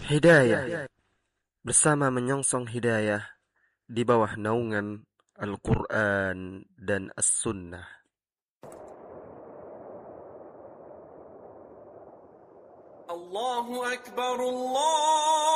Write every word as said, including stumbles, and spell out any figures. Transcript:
Hidayah, bersama menyongsong hidayah di bawah naungan Al-Quran dan As-Sunnah. Allahu Akbar, Allah